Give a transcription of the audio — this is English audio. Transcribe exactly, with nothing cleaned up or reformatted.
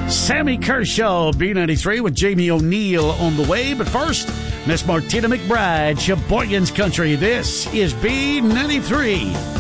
Sammy Kershaw, B ninety-three with Jamie O'Neill on the way. But first, Miss Martina McBride, Sheboygan's Country. This is B ninety-three.